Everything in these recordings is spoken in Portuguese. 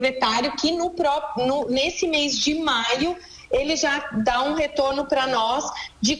secretário que nesse mês de maio ele já dá um retorno para nós de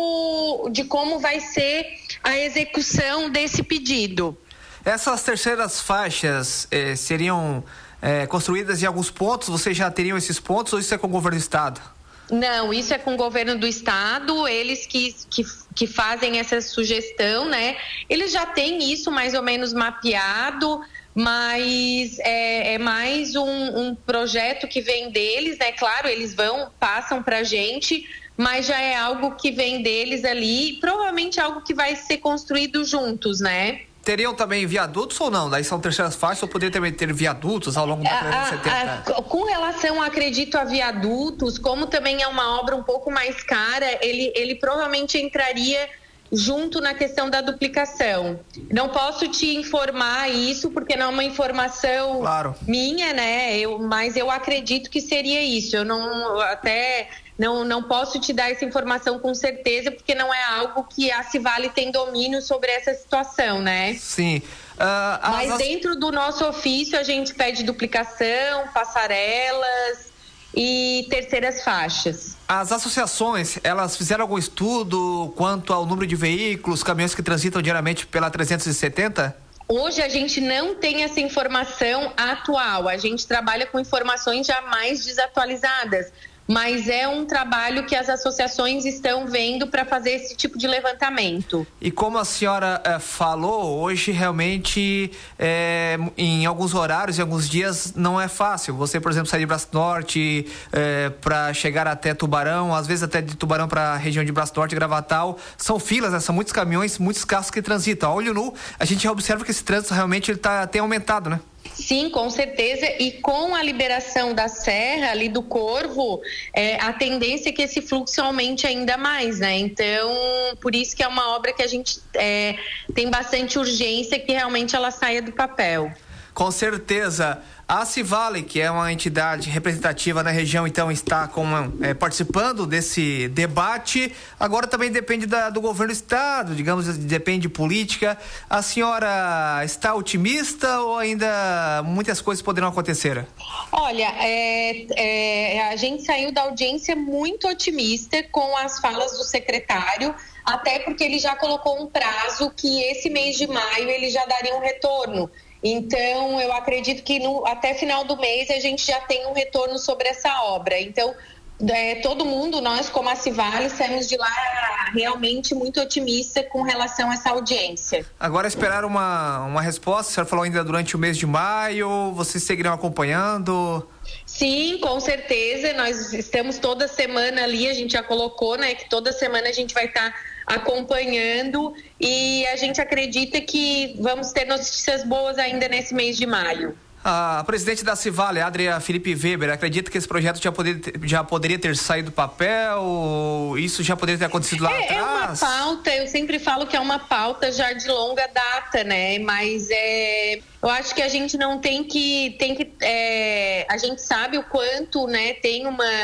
como vai ser a execução desse pedido. Essas terceiras faixas seriam construídas em alguns pontos? Vocês já teriam esses pontos ou isso é com o governo do estado? Não, isso é com o governo do estado, eles que fazem essa sugestão, né? Eles já têm isso mais ou menos mapeado, mas é mais um projeto que vem deles, né? Claro, eles passam pra gente, mas já é algo que vem deles ali, provavelmente algo que vai ser construído juntos, né? Teriam também viadutos ou não? Daí são terceiras faixas ou poderia também ter viadutos ao longo da 370? Com relação, acredito, a viadutos, como também é uma obra um pouco mais cara, ele provavelmente entraria junto na questão da duplicação. Não posso te informar isso, porque não é uma informação minha, né? Mas eu acredito que seria isso. Eu não posso te dar essa informação com certeza, porque não é algo que a Civale tem domínio sobre essa situação, né? Sim. Mas dentro do nosso ofício a gente pede duplicação, passarelas e terceiras faixas. As associações, elas fizeram algum estudo quanto ao número de veículos, caminhões que transitam diariamente pela 370? Hoje a gente não tem essa informação atual, a gente trabalha com informações já mais desatualizadas, mas é um trabalho que as associações estão vendo para fazer esse tipo de levantamento. E como a senhora falou, hoje realmente em alguns horários, em alguns dias não é fácil. Você, por exemplo, sair de Braço Norte para chegar até Tubarão, às vezes até de Tubarão para a região de Braço Norte, Gravatal, são filas, né? São muitos caminhões, muitos carros que transitam. A olho nu, a gente já observa que esse trânsito realmente tem aumentado, né? Sim, com certeza, e com a liberação da serra ali do Corvo, a tendência é que esse fluxo aumente ainda mais, né? Então, por isso que é uma obra que a gente tem bastante urgência que realmente ela saia do papel. Com certeza. A Civale, que é uma entidade representativa na região, então está participando desse debate. Agora também depende do governo do estado, digamos, depende de política. A senhora está otimista ou ainda muitas coisas poderão acontecer? Olha, a gente saiu da audiência muito otimista com as falas do secretário, até porque ele já colocou um prazo que esse mês de maio ele já daria um retorno. Então, eu acredito que até final do mês a gente já tem um retorno sobre essa obra. Então, todo mundo, nós como a Civale, saímos de lá realmente muito otimista com relação a essa audiência. Agora esperar uma resposta, a senhora falou ainda durante o mês de maio, vocês seguirão acompanhando? Sim, com certeza, nós estamos toda semana ali, a gente já colocou, né, que toda semana a gente vai estar acompanhando e a gente acredita que vamos ter notícias boas ainda nesse mês de maio. A presidente da Civale, Adria Felipe Weber, acredita que esse projeto já poderia ter saído do papel? Isso já poderia ter acontecido lá atrás? É uma pauta, eu sempre falo que é uma pauta já de longa data, né? Mas eu acho que a gente não tem que a gente sabe o quanto, né, tem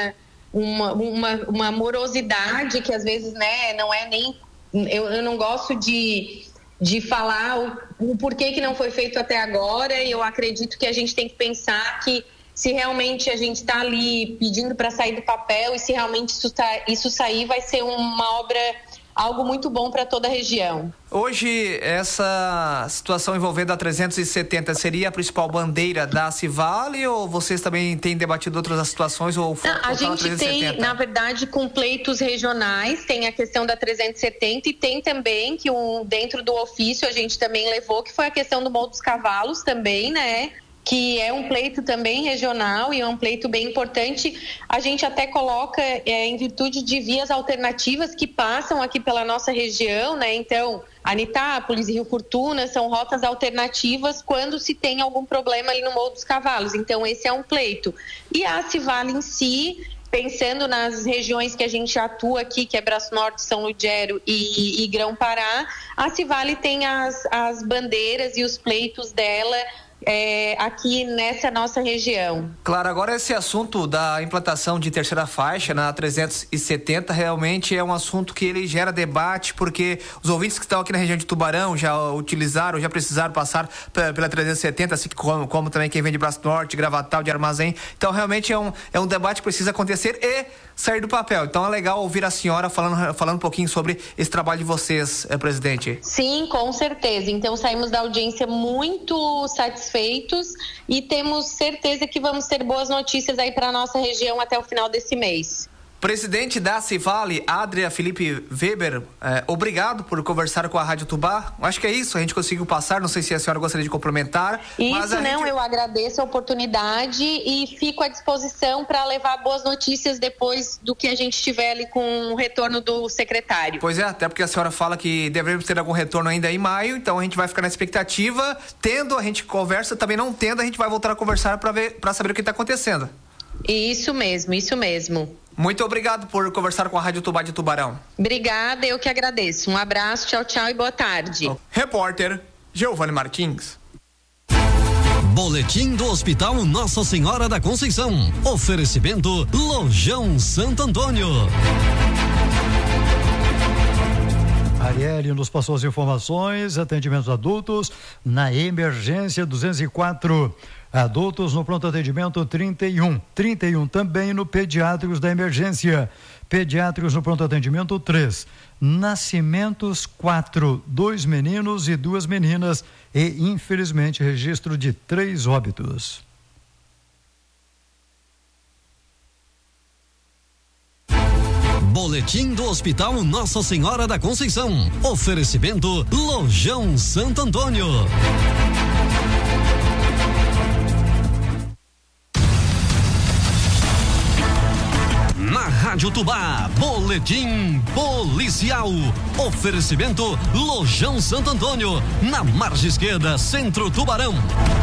uma morosidade que às vezes, né, não é nem... Eu não gosto de falar o porquê que não foi feito até agora, e eu acredito que a gente tem que pensar que se realmente a gente está ali pedindo para sair do papel e se realmente isso sair, vai ser uma obra, algo muito bom para toda a região. Hoje, essa situação envolvendo a 370 seria a principal bandeira da Civale ou vocês também têm debatido outras situações? A gente tem, na verdade, com pleitos regionais, tem a questão da 370 e tem também que dentro do ofício a gente também levou, que foi a questão do Morro dos Cavalos também, né? Que é um pleito também regional e é um pleito bem importante. A gente até coloca em virtude de vias alternativas que passam aqui pela nossa região, né? Então, Anitápolis e Rio Fortuna são rotas alternativas quando se tem algum problema ali no Morro dos Cavalos. Então, esse é um pleito. E a Civale em si, pensando nas regiões que a gente atua aqui, que é Braço Norte, São Ludgero e Grão-Pará, a Civale tem as bandeiras e os pleitos dela aqui nessa nossa região. Claro, agora esse assunto da implantação de terceira faixa na 370 realmente é um assunto que ele gera debate, porque os ouvintes que estão aqui na região de Tubarão já utilizaram, já precisaram passar pela 370, assim como também quem vem de Braço Norte, Gravatal, de Armazém. Então realmente é um debate que precisa acontecer e sair do papel. Então é legal ouvir a senhora falando um pouquinho sobre esse trabalho de vocês, presidente. Sim, com certeza. Então saímos da audiência muito satisfeitos e temos certeza que vamos ter boas notícias aí para a nossa região até o final desse mês. Presidente da Civale, Adria Felipe Weber, obrigado por conversar com a Rádio Tubá. Acho que é isso, a gente conseguiu passar, não sei se a senhora gostaria de complementar. Isso, eu agradeço a oportunidade e fico à disposição para levar boas notícias depois do que a gente tiver ali com o retorno do secretário. Pois é, até porque a senhora fala que devemos ter algum retorno ainda em maio, então a gente vai ficar na expectativa. Tendo, a gente conversa, também não tendo, a gente vai voltar a conversar para saber o que está acontecendo. Isso mesmo. Muito obrigado por conversar com a Rádio Tubá de Tubarão. Obrigada, eu que agradeço. Um abraço, tchau e boa tarde. Repórter Giovanni Martins. Boletim do Hospital Nossa Senhora da Conceição. Oferecimento Lojão Santo Antônio. Arielle nos passou as informações, atendimentos adultos na emergência 204, adultos no pronto atendimento 31 também no pediátricos da emergência, pediátricos no pronto atendimento 3, nascimentos 4, 2 meninos e 2 meninas e infelizmente registro de 3 óbitos. Boletim do Hospital Nossa Senhora da Conceição. Oferecimento Lojão Santo Antônio. Na Rádio Tubá, Boletim Policial. Oferecimento Lojão Santo Antônio, na margem esquerda, Centro Tubarão.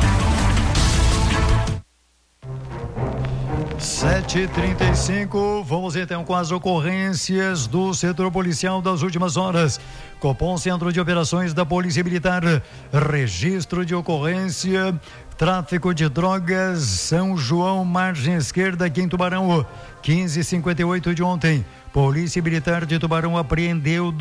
7h35, vamos então com as ocorrências do setor policial das últimas horas. Copom, Centro de Operações da Polícia Militar, registro de ocorrência, tráfico de drogas, São João, margem esquerda, aqui em Tubarão, 15h58 de ontem. Polícia Militar de Tubarão apreendeu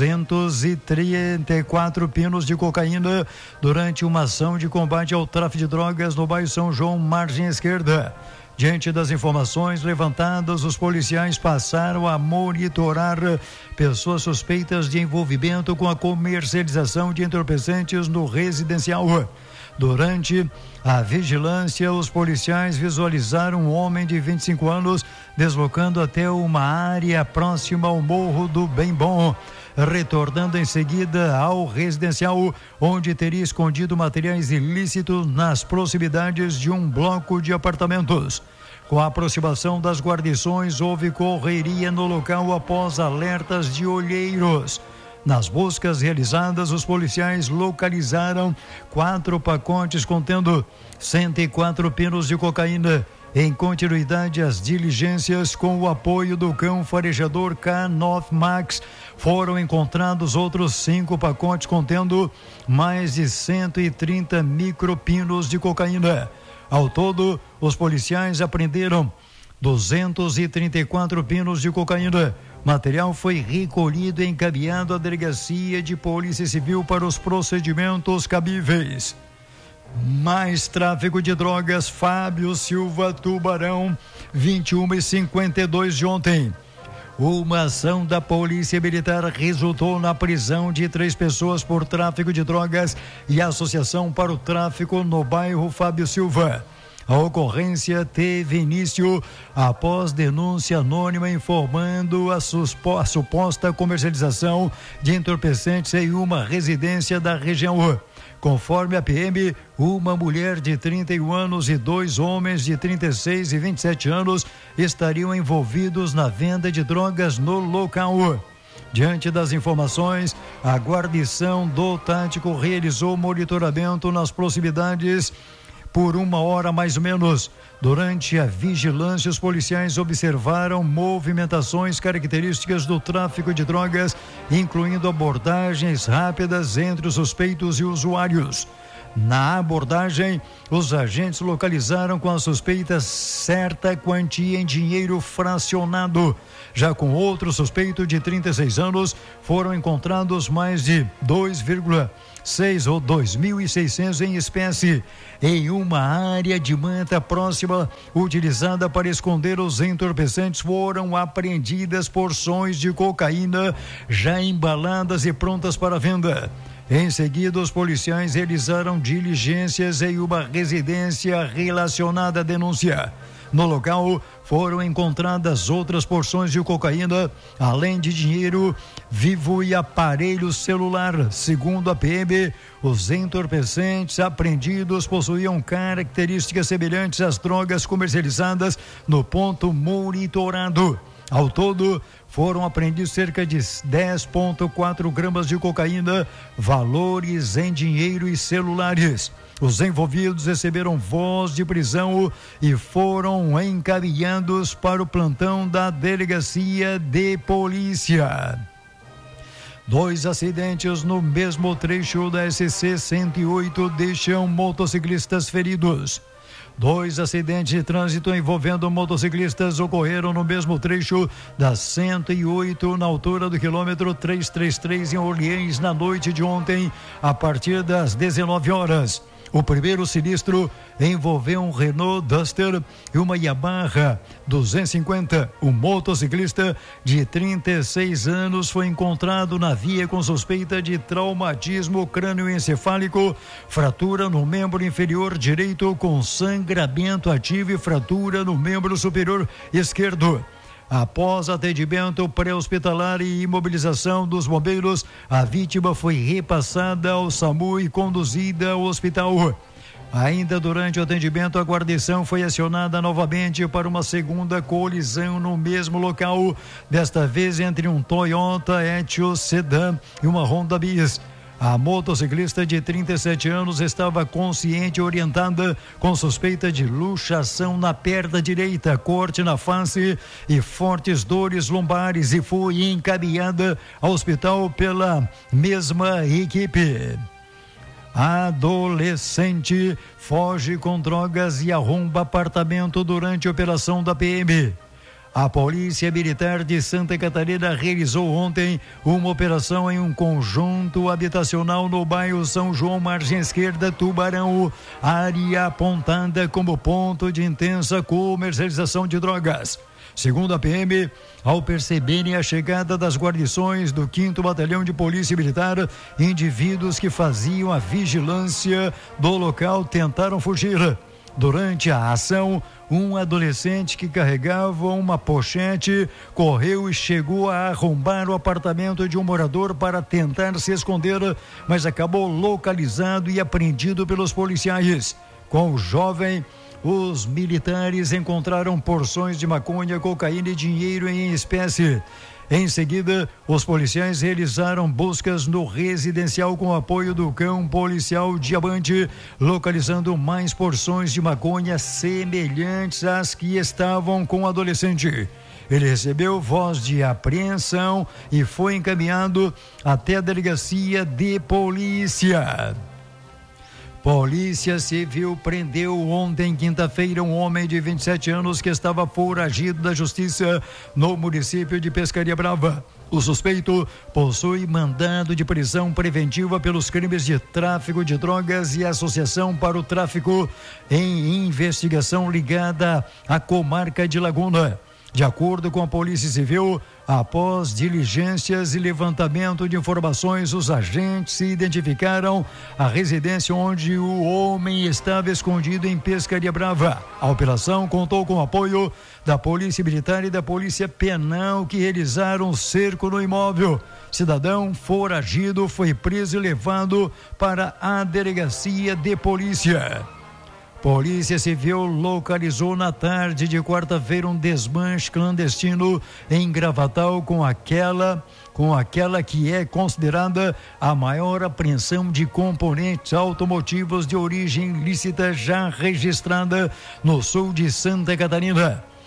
234 pinos de cocaína durante uma ação de combate ao tráfico de drogas no bairro São João, margem esquerda. Diante das informações levantadas, os policiais passaram a monitorar pessoas suspeitas de envolvimento com a comercialização de entorpecentes no residencial. Durante a vigilância, os policiais visualizaram um homem de 25 anos deslocando até uma área próxima ao Morro do Bem Bom, retornando em seguida ao residencial, onde teria escondido materiais ilícitos nas proximidades de um bloco de apartamentos. Com a aproximação das guarnições, houve correria no local após alertas de olheiros. Nas buscas realizadas, os policiais localizaram 4 pacotes contendo 104 pinos de cocaína. Em continuidade às diligências, com o apoio do cão farejador K9 Max, foram encontrados outros 5 pacotes contendo mais de 130 micropinos de cocaína. Ao todo, os policiais apreenderam 234 pinos de cocaína. Material foi recolhido e encaminhado à Delegacia de Polícia Civil para os procedimentos cabíveis. Mais tráfico de drogas, Fábio Silva, Tubarão, 21h52 de ontem. Uma ação da Polícia Militar resultou na prisão de 3 pessoas por tráfico de drogas e associação para o tráfico no bairro Fábio Silva. A ocorrência teve início após denúncia anônima informando a suposta comercialização de entorpecentes em uma residência da região. Conforme a PM, uma mulher de 31 anos e 2 homens de 36 e 27 anos estariam envolvidos na venda de drogas no local. Diante das informações, a guarnição do Tático realizou monitoramento nas proximidades por 1 hora mais ou menos. Durante a vigilância, os policiais observaram movimentações características do tráfico de drogas, incluindo abordagens rápidas entre os suspeitos e usuários. Na abordagem, os agentes localizaram com a suspeita certa quantia em dinheiro fracionado. Já com outro suspeito de 36 anos, foram encontrados mais de 2,6 ou 2.600 em espécie em uma área de mata próxima utilizada para esconder os entorpecentes. Foram apreendidas porções de cocaína já embaladas e prontas para venda. Em seguida, os policiais realizaram diligências em uma residência relacionada à denúncia. No local, foram encontradas outras porções de cocaína, além de dinheiro vivo e aparelho celular. Segundo a PM, os entorpecentes apreendidos possuíam características semelhantes às drogas comercializadas no ponto monitorado. Ao todo, foram apreendidos cerca de 10,4 gramas de cocaína, valores em dinheiro e celulares. Os envolvidos receberam voz de prisão e foram encaminhados para o plantão da Delegacia de Polícia. 2 acidentes no mesmo trecho da SC 108 deixam motociclistas feridos. 2 acidentes de trânsito envolvendo motociclistas ocorreram no mesmo trecho da 108, na altura do quilômetro 333 em Orleans, na noite de ontem, a partir das 19 horas. O primeiro sinistro envolveu um Renault Duster e uma Yamaha 250. O motociclista de 36 anos foi encontrado na via com suspeita de traumatismo crânioencefálico, fratura no membro inferior direito com sangramento ativo e fratura no membro superior esquerdo. Após atendimento pré-hospitalar e imobilização dos bombeiros, a vítima foi repassada ao SAMU e conduzida ao hospital. Ainda durante o atendimento, a guarnição foi acionada novamente para uma segunda colisão no mesmo local, desta vez entre um Toyota Etios Sedan e uma Honda Bis. A motociclista de 37 anos estava consciente e orientada, com suspeita de luxação na perna direita, corte na face e fortes dores lombares, e foi encaminhada ao hospital pela mesma equipe. Adolescente foge com drogas e arromba apartamento durante a operação da PM. A Polícia Militar de Santa Catarina realizou ontem uma operação em um conjunto habitacional no bairro São João, margem esquerda, Tubarão, área apontada como ponto de intensa comercialização de drogas. Segundo a PM, ao perceberem a chegada das guarnições do 5º Batalhão de Polícia Militar, indivíduos que faziam a vigilância do local tentaram fugir. Durante a ação, um adolescente que carregava uma pochete correu e chegou a arrombar o apartamento de um morador para tentar se esconder, mas acabou localizado e apreendido pelos policiais. Com o jovem, os militares encontraram porções de maconha, cocaína e dinheiro em espécie. Em seguida, os policiais realizaram buscas no residencial com apoio do cão policial Diamante, localizando mais porções de maconha semelhantes às que estavam com o adolescente. Ele recebeu voz de apreensão e foi encaminhado até a Delegacia de Polícia. Polícia Civil prendeu ontem, quinta-feira, um homem de 27 anos que estava foragido da justiça no município de Pescaria Brava. O suspeito possui mandado de prisão preventiva pelos crimes de tráfico de drogas e associação para o tráfico em investigação ligada à comarca de Laguna. De acordo com a Polícia Civil, após diligências e levantamento de informações, os agentes identificaram a residência onde o homem estava escondido em Pescaria Brava. A operação contou com o apoio da Polícia Militar e da Polícia Penal, que realizaram cerco no imóvel. Cidadão foragido foi preso e levado para a Delegacia de Polícia. Polícia Civil localizou na tarde de quarta-feira um desmanche clandestino em Gravatal com aquela que é considerada a maior apreensão de componentes automotivos de origem ilícita já registrada no sul de Santa Catarina.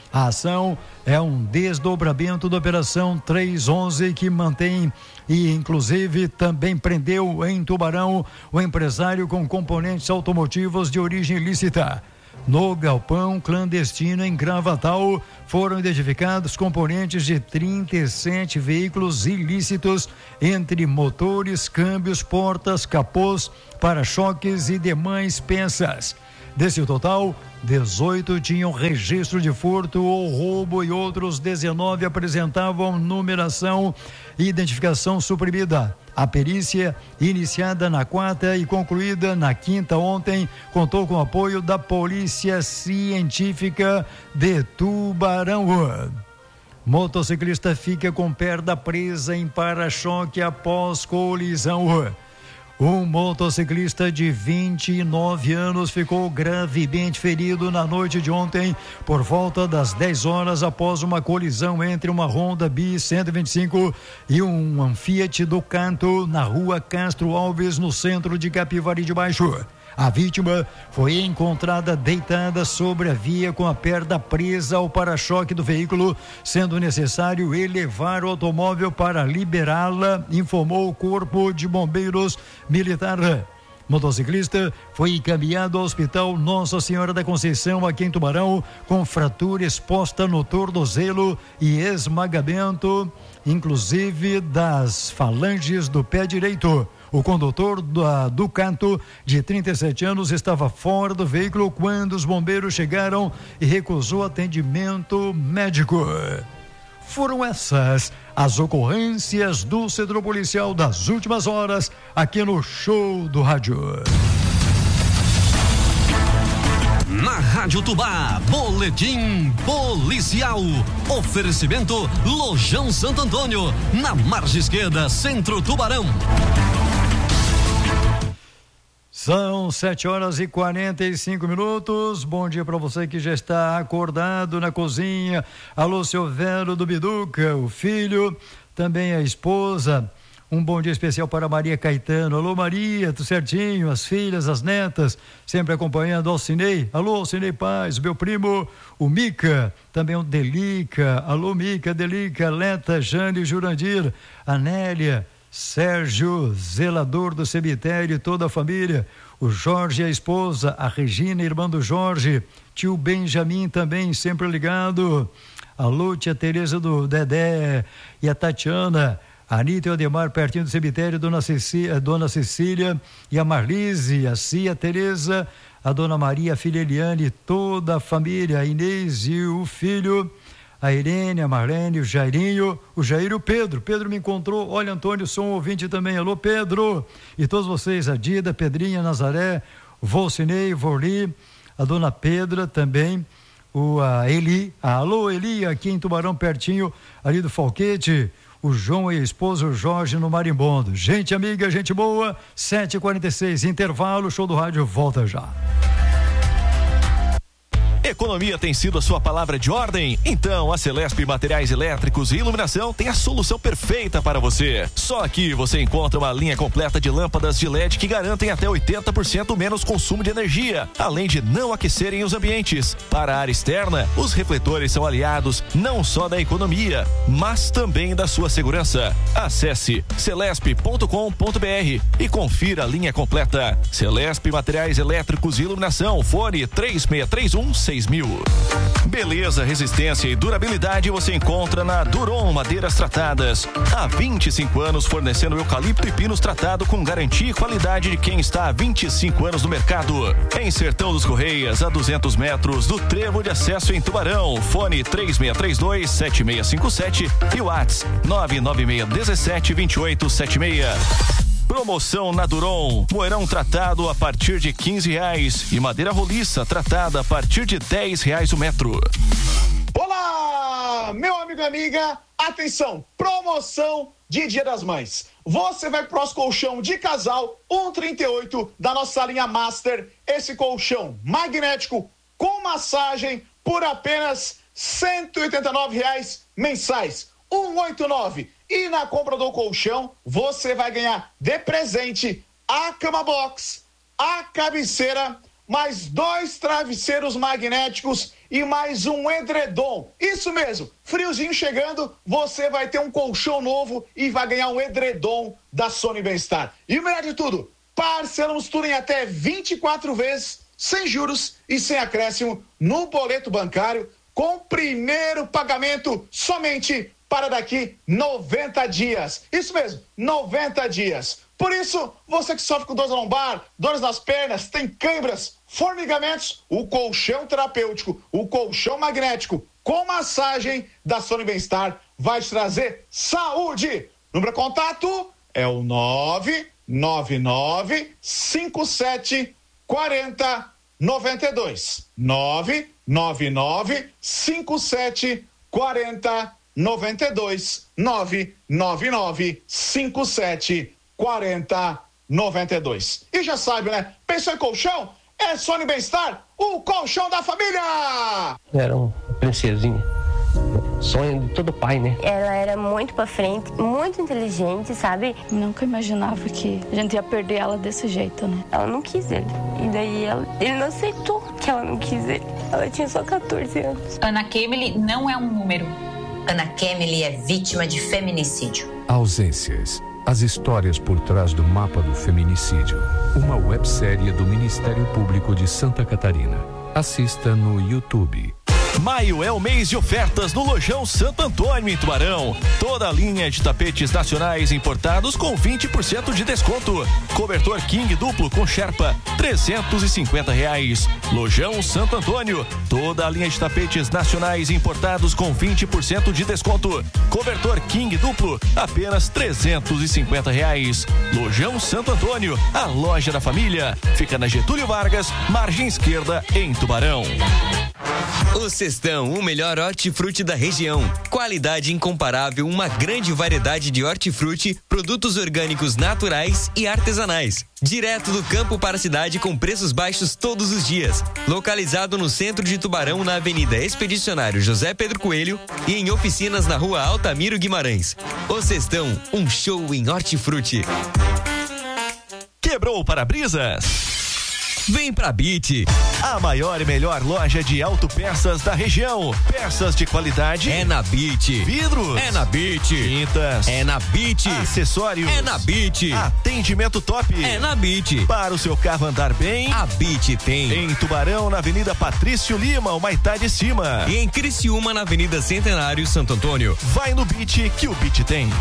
A ação é um desdobramento da Operação 311 que mantém e inclusive também prendeu em Tubarão o empresário com componentes automotivos de origem ilícita. No galpão clandestino em Gravatal foram identificados componentes de 37 veículos ilícitos, entre motores, câmbios, portas, capôs, para-choques e demais peças. Desse total, 18 tinham registro de furto ou roubo e outros 19 apresentavam numeração e identificação suprimida. A perícia, iniciada na quarta e concluída na quinta ontem, contou com o apoio da Polícia Científica de Tubarão. Motociclista fica com perna presa em para-choque após colisão. Um motociclista de 29 anos ficou gravemente ferido na noite de ontem por volta das 10 horas após uma colisão entre uma Honda Bis 125 e um Fiat Ducato na rua Castro Alves, no centro de Capivari de Baixo. A vítima foi encontrada deitada sobre a via com a perna presa ao para-choque do veículo, sendo necessário elevar o automóvel para liberá-la, informou o Corpo de Bombeiros Militar. Motociclista foi encaminhado ao Hospital Nossa Senhora da Conceição, aqui em Tubarão, com fratura exposta no tornozelo e esmagamento, inclusive das falanges do pé direito. O condutor da Ducato, de 37 anos, estava fora do veículo quando os bombeiros chegaram e recusou atendimento médico. Foram essas as ocorrências do Centro Policial das últimas horas, aqui no Show do Rádio. Na Rádio Tubá, boletim policial. Oferecimento Lojão Santo Antônio, na margem esquerda, Centro Tubarão. São 7h45. Bom dia para você que já está acordado na cozinha. Alô, seu Vero do Biduca, o filho, também a esposa. Um bom dia especial para Maria Caetano. Alô, Maria, tudo certinho? As filhas, as netas, sempre acompanhando. Alcinei. Alô, Alcinei Paz, meu primo, o Mica, também o Delica. Alô, Mica, Delica, Leta, Jane, Jurandir, Anélia, Sérgio, zelador do cemitério, toda a família, o Jorge, a esposa, a Regina, irmã do Jorge, tio Benjamin também, sempre ligado. Alô, tia Tereza do Dedé e a Tatiana, a Anitta e o Ademar, pertinho do cemitério, Dona Cecília e a Marlise, a Cia Tereza, a Dona Maria, a filha Eliane, toda a família, a Inês e o filho, a Irene, a Marlene, o Jairinho, o Jair e o Pedro. Pedro me encontrou. Olha, Antônio, sou um ouvinte também. Alô, Pedro. E todos vocês, a Dida, Pedrinha, Nazaré, Volcinei, Vorli, a Dona Pedra também, a Eli. Alô, Eli, aqui em Tubarão, pertinho ali do Falquete. O João e a esposa, o Jorge, no Marimbondo. Gente amiga, gente boa. 7h46, intervalo, Show do Rádio volta já. Economia tem sido a sua palavra de ordem? Então a Celesp Materiais Elétricos e Iluminação tem a solução perfeita para você. Só aqui você encontra uma linha completa de lâmpadas de LED que garantem até 80% menos consumo de energia, além de não aquecerem os ambientes. Para a área externa, os refletores são aliados não só da economia, mas também da sua segurança. Acesse celesp.com.br e confira a linha completa. Celesp Materiais Elétricos e Iluminação, fone 3631-6000. Beleza, resistência e durabilidade você encontra na Duron Madeiras Tratadas. Há 25 anos fornecendo eucalipto e pinos tratado com garantia e qualidade de quem está há 25 anos no mercado. Em Sertão dos Correias, a 200 metros do trevo de acesso em Tubarão. Fone 3632-7657 e WhatsApp 996172876. Promoção na Duron, moerão tratado a partir de R$15 e madeira roliça tratada a partir de R$10 o metro. Olá, meu amigo e amiga, atenção, promoção de Dia das Mães. Você vai pro nosso colchão de casal 138 da nossa linha Master, esse colchão magnético com massagem por apenas R$189 mensais, 189. E na compra do colchão, você vai ganhar de presente a cama box, a cabeceira, mais 2 travesseiros magnéticos e mais um edredom. Isso mesmo, friozinho chegando, você vai ter um colchão novo e vai ganhar um edredom da Sony Bem-Estar. E o melhor de tudo, parcelamos tudo em até 24 vezes, sem juros e sem acréscimo no boleto bancário, com primeiro pagamento somente para daqui 90 dias. Isso mesmo, 90 dias. Por isso, você que sofre com dores na lombar, dores nas pernas, tem câimbras, formigamentos, o colchão terapêutico, o colchão magnético com massagem da Sony Bem-Estar vai te trazer saúde. Número de contato é o 999 57 40 92. 999 57 40 92. 999 57 40 92. E já sabe, né? Pensou em colchão? É Sony Bem-Estar, o colchão da família! Era uma princesinha. Sonho de todo pai, né? Ela era muito pra frente, muito inteligente, sabe? Nunca imaginava que a gente ia perder ela desse jeito, né? Ela não quis ele. E daí ele não aceitou que ela não quis ele. Ela tinha só 14 anos. Ana Kemily não é um número. Ana Kemily é vítima de feminicídio. Ausências. As histórias por trás do mapa do feminicídio. Uma websérie do Ministério Público de Santa Catarina. Assista no YouTube. Maio é o mês de ofertas no Lojão Santo Antônio, em Tubarão. Toda a linha de tapetes nacionais importados com 20% de desconto. Cobertor King duplo com Sherpa, R$350. Lojão Santo Antônio. Toda a linha de tapetes nacionais importados com 20% de desconto. Cobertor King duplo, apenas R$350. Lojão Santo Antônio, a loja da família. Fica na Getúlio Vargas, margem esquerda, em Tubarão. O Cestão, o melhor hortifruti da região. Qualidade incomparável, uma grande variedade de hortifruti, produtos orgânicos naturais e artesanais. Direto do campo para a cidade com preços baixos todos os dias. Localizado no centro de Tubarão, na Avenida Expedicionário José Pedro Coelho e em oficinas na Rua Altamiro Guimarães. O Cestão, um show em hortifruti. Quebrou o para-brisas? Vem pra BIT, a maior e melhor loja de autopeças da região. Peças de qualidade é na BIT. Vidros é na BIT. Tintas é na BIT. Acessórios é na BIT. Atendimento top é na BIT. Para o seu carro andar bem, a BIT tem. Em Tubarão, na Avenida Patrício Lima, o Maitá de Cima. E em Criciúma, na Avenida Centenário, Santo Antônio. Vai no BIT que o BIT tem.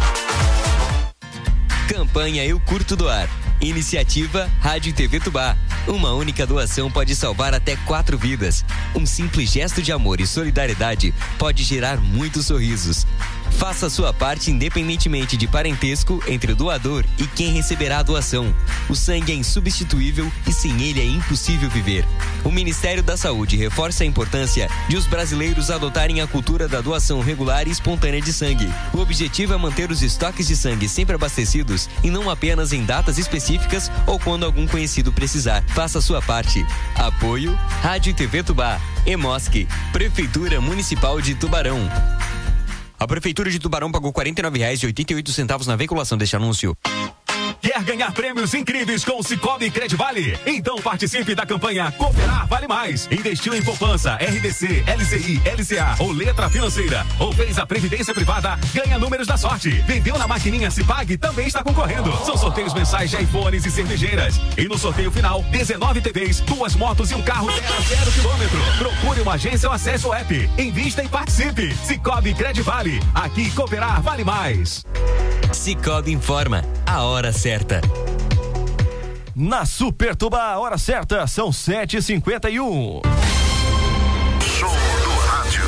Campanha Eu Curto Doar. Iniciativa Rádio e TV Tubá. Uma única doação pode salvar até 4 vidas. Um simples gesto de amor e solidariedade pode gerar muitos sorrisos. Faça a sua parte independentemente de parentesco entre o doador e quem receberá a doação. O sangue é insubstituível e sem ele é impossível viver. O Ministério da Saúde reforça a importância de os brasileiros adotarem a cultura da doação regular e espontânea de sangue. O objetivo é manter os estoques de sangue sempre abastecidos e não apenas em datas específicas ou quando algum conhecido precisar. Faça a sua parte. Apoio Rádio e TV Tubá. EMOSC, Prefeitura Municipal de Tubarão. A Prefeitura de Tubarão pagou R$49,88 na veiculação deste anúncio. Quer ganhar prêmios incríveis com o Cicobi Credivale? Então participe da campanha Cooperar Vale Mais. Investiu em poupança, RDC, LCI, LCA ou letra financeira, ou fez a previdência privada, ganha números da sorte. Vendeu na maquininha Cipag, também está concorrendo. São sorteios mensais de iPhones e cervejeiras. E no sorteio final, 19 TVs, 2 motos e um carro 0 a 0 quilômetro. Procure uma agência ou acesse o app. Invista e participe. Cicobi Credivale. Aqui Cooperar Vale Mais. Cicobi informa a hora certa. Na Super Tubá, a hora certa são 7h51. Show do rádio.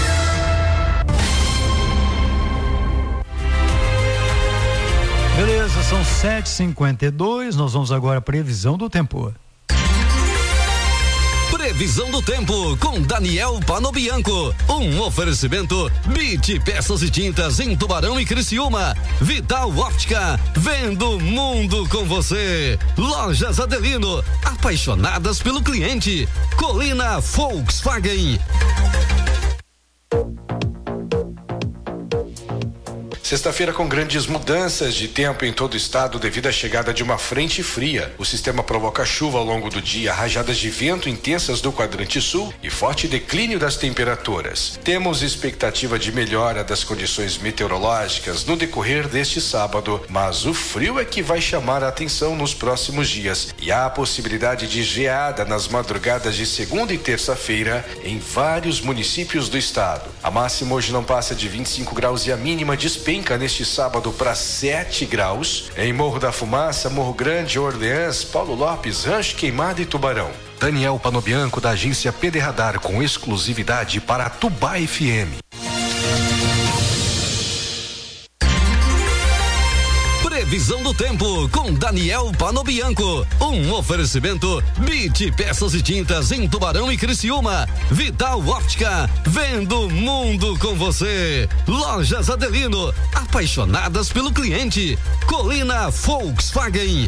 Beleza, são 7h52. Nós vamos agora à previsão do tempo. Previsão do tempo com Daniel Panobianco. Um oferecimento BIT Peças e Tintas em Tubarão e Criciúma. Vital Óptica, vendo o mundo com você. Lojas Adelino, apaixonadas pelo cliente. Colina Volkswagen. Sexta-feira com grandes mudanças de tempo em todo o estado devido à chegada de uma frente fria. O sistema provoca chuva ao longo do dia, rajadas de vento intensas do quadrante sul e forte declínio das temperaturas. Temos expectativa de melhora das condições meteorológicas no decorrer deste sábado, mas o frio é que vai chamar a atenção nos próximos dias e há a possibilidade de geada nas madrugadas de segunda e terça-feira em vários municípios do estado. A máxima hoje não passa de 25 graus e a mínima despenca neste sábado para 7 graus em Morro da Fumaça, Morro Grande, Orleans, Paulo Lopes, Rancho Queimado e Tubarão. Daniel Panobianco, da agência PD Radar, com exclusividade para Tubá FM. Previsão do tempo com Daniel Panobianco. Um oferecimento BIT Peças e Tintas em Tubarão e Criciúma. Vital Óptica, vendo o mundo com você. Lojas Adelino, apaixonadas pelo cliente. Colina Volkswagen.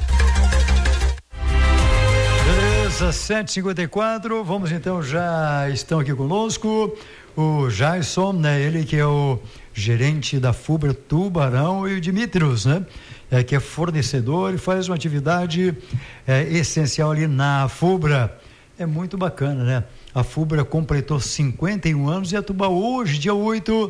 Beleza, 7h54, vamos então, já estão aqui conosco o Jason, né? Ele que é o gerente da FUBRA Tubarão, e o Dimitrios, né? Que é fornecedor e faz uma atividade essencial ali na FUBRA. É muito bacana, né? A FUBRA completou 51 anos e a Tubá hoje, dia 8,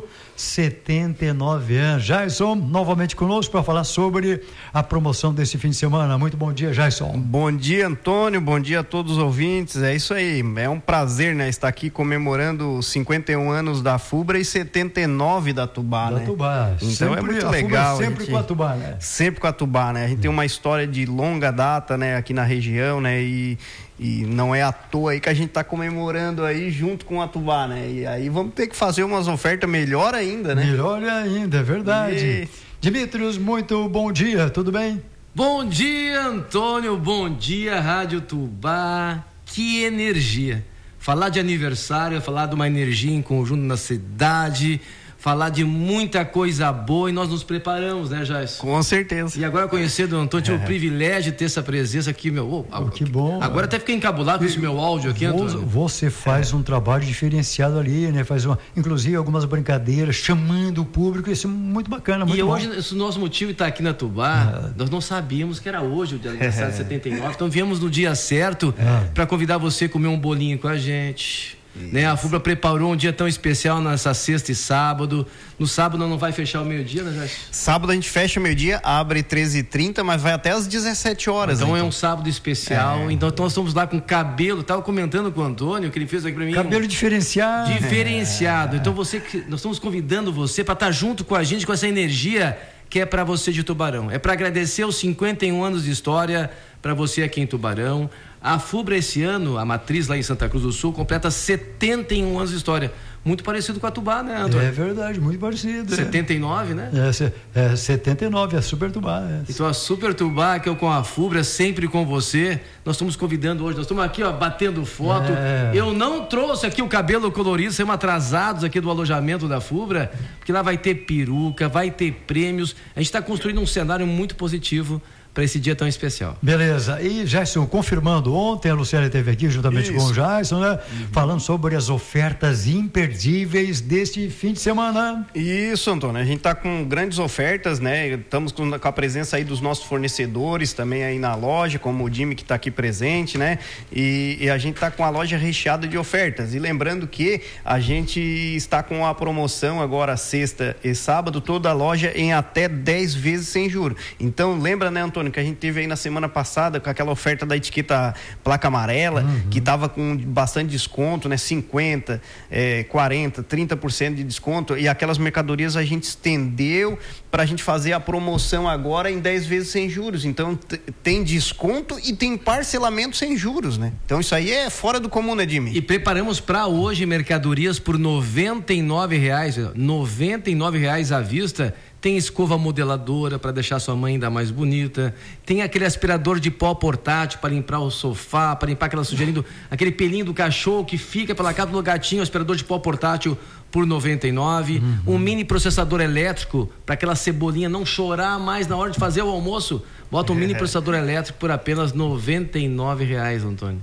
79 anos. Jason, novamente conosco para falar sobre a promoção desse fim de semana. Muito bom dia, Jason. Bom dia, Antônio. Bom dia a todos os ouvintes. É isso aí. É um prazer, né? Estar aqui comemorando os 51 anos da FUBRA e 79 da Tubá, né? Tubá. Então sempre, é muito legal. Sempre com a Tubá, né? Sempre com a Tubá, né? A gente tem uma história de longa data, né? Aqui na região, né? E não é à toa aí que a gente está comemorando aí junto com a Tubá, né? E aí vamos ter que fazer umas ofertas melhor ainda, né? Melhor ainda, é verdade. Dimitrios, muito bom dia, tudo bem? Bom dia, Antônio, bom dia, Rádio Tubá. Que energia. Falar de aniversário é falar de uma energia em conjunto na cidade, falar de muita coisa boa, e nós nos preparamos, né, Jason? Com certeza. E agora, conhecendo o Antônio, tive o privilégio de ter essa presença aqui, que bom. Agora até fiquei encabulado com esse meu áudio aqui, Antônio. Você faz um trabalho diferenciado ali, né? Faz inclusive algumas brincadeiras, chamando o público, isso é muito bacana, muito bom. E hoje, o nosso motivo de estar aqui na Tubá, nós não sabíamos que era hoje o dia do aniversário de 79, então viemos no dia certo para convidar você a comer um bolinho com a gente. Né? A FUBRA preparou um dia tão especial nessa sexta e sábado. No sábado não vai fechar o meio-dia, né, Jorge? Sábado a gente fecha o meio-dia, abre 13h30, mas vai até às 17 horas. Então é um sábado especial. Então nós estamos lá com cabelo. Tava comentando com o Antônio que ele fez aqui pra mim. Cabelo diferenciado. Diferenciado. Então nós estamos convidando você para estar junto com a gente, com essa energia que é para você de Tubarão. É para agradecer os 51 anos de história para você aqui em Tubarão. A FUBRA esse ano, a matriz lá em Santa Cruz do Sul, completa 71 anos de história. Muito parecido com a Tubá, né, Antônio? É verdade, muito parecido. 79, né? 79, a Super Tubá. Então a Super Tubá, que eu com a FUBRA, sempre com você. Nós estamos convidando hoje, nós estamos aqui, batendo foto. Eu não trouxe aqui o cabelo colorido, saímos atrasados aqui do alojamento da FUBRA, porque lá vai ter peruca, vai ter prêmios. A gente está construindo um cenário muito positivo para esse dia tão especial. Beleza. E Jason, confirmando, ontem a Luciana esteve aqui juntamente com o Jason, né? Falando sobre as ofertas imperdíveis deste fim de semana. Isso, Antônio, a gente está com grandes ofertas, né? Estamos com a presença aí dos nossos fornecedores também aí na loja, como o Jimmy que está aqui presente, né? E a gente está com a loja recheada de ofertas. E lembrando que a gente está com a promoção agora sexta e sábado, toda a loja em até 10 vezes sem juros. Então lembra, né, Antônio, que a gente teve aí na semana passada com aquela oferta da etiqueta placa amarela, que estava com bastante desconto, né? 50%, 40%, 30% de desconto, e aquelas mercadorias a gente estendeu para a gente fazer a promoção agora em 10 vezes sem juros. Então tem desconto e tem parcelamento sem juros, né? Então isso aí é fora do comum, né, Jimmy? E preparamos para hoje mercadorias por R$ 99,00, R$ 99,00 à vista. Tem escova modeladora para deixar sua mãe ainda mais bonita. Tem aquele aspirador de pó portátil para limpar o sofá, para limpar aquela sujeirinha, aquele pelinho do cachorro que fica pela casa do gatinho, aspirador de pó portátil por R$ 99,00. Um mini processador elétrico para aquela cebolinha não chorar mais na hora de fazer o almoço. Bota um mini processador elétrico por apenas R$ 99,00, Antônio.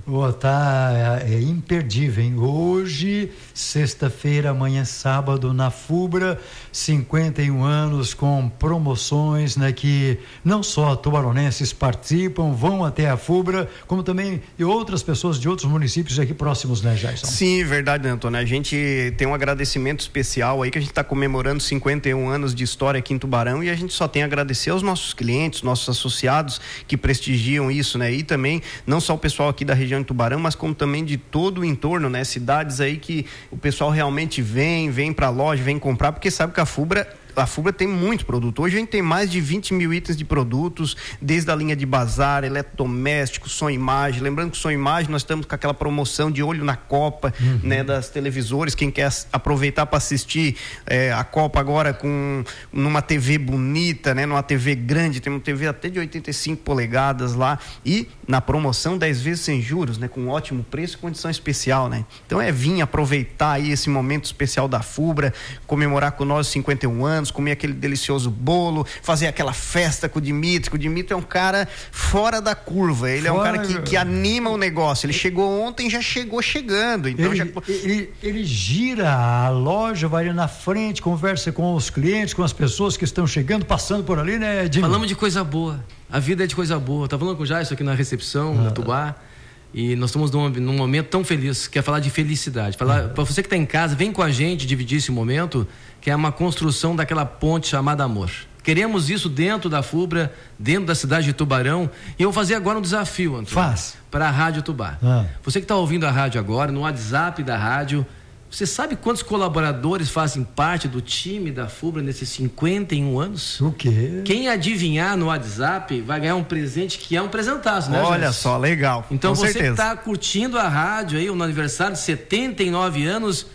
É imperdível, hein? Hoje, sexta-feira, amanhã sábado, na FUBRA, 51 anos dias com promoções, né, que não só tubaronenses participam, vão até a FUBRA, como também e outras pessoas de outros municípios aqui próximos, né, Jason? Sim, verdade, Antônio. A gente tem um agradecimento especial aí, que a gente está comemorando 51 anos de história aqui em Tubarão, e a gente só tem a agradecer aos nossos clientes, nossos associados que prestigiam isso, né? E também, não só o pessoal aqui da região de Tubarão, mas como também de todo o entorno, né? Cidades aí que o pessoal realmente vem para a loja, vem comprar, porque sabe que a FUBRA tem muito produto. Hoje a gente tem mais de 20 mil itens de produtos, desde a linha de bazar, eletrodomésticos, som e imagem. Lembrando que som e imagem, nós estamos com aquela promoção de olho na Copa, né, das televisores. Quem quer aproveitar para assistir a Copa agora numa TV bonita, né, numa TV grande, tem uma TV até de 85 polegadas lá, e na promoção 10 vezes sem juros, né, com um ótimo preço e condição especial, né? Então vir aproveitar aí esse momento especial da FUBRA, comemorar com nós 51 anos, comer aquele delicioso bolo, fazer aquela festa com o Dimitri. O Dimitri é um cara fora da curva, ele é um cara que anima o negócio. Ele chegou ontem, já chegou chegando. Então ele gira a loja, vai ali na frente, conversa com os clientes, com as pessoas que estão chegando, passando por ali, né, Jimmy? Falamos de coisa boa, a vida é de coisa boa. Tá falando com o Jason aqui na recepção da Tubá, e nós estamos num momento tão feliz, que é falar de felicidade. Para você que está em casa, vem com a gente dividir esse momento, que é uma construção daquela ponte chamada amor. Queremos isso dentro da FUBRA, dentro da cidade de Tubarão. E eu vou fazer agora um desafio, Antônio. Faz. Para a Rádio Tubá. Você que está ouvindo a rádio agora, no WhatsApp da rádio, você sabe quantos colaboradores fazem parte do time da FUBRA nesses 51 anos? O quê? Quem adivinhar no WhatsApp vai ganhar um presente que é um presentaço, né, Olha só, legal. Então com você certeza. que está curtindo a rádio aí, no aniversário de 79 anos,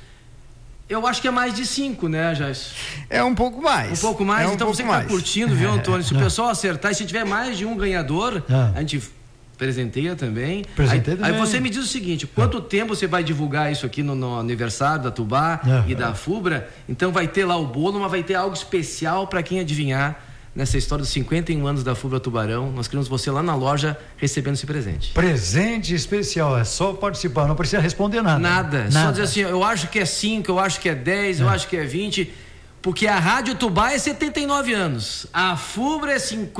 eu acho que é mais de 5, né, Jair? É um pouco mais. Um pouco mais? Então você que está curtindo, viu, Antônio? Se o pessoal acertar, e se tiver mais de um ganhador, a gente presenteia também. Aí você me diz o seguinte: quanto tempo você vai divulgar isso aqui no aniversário da Tubá e da FUBRA? Então vai ter lá o bolo, mas vai ter algo especial para quem adivinhar nessa história dos 51 anos da FUBRA Tubarão. Nós queremos você lá na loja recebendo esse presente. Presente especial, é só participar, não precisa responder nada. Nada. Só dizer assim, eu acho que é 5, eu acho que é 10, eu acho que é 20, porque a Rádio Tubá é 79 anos, a FUBRA é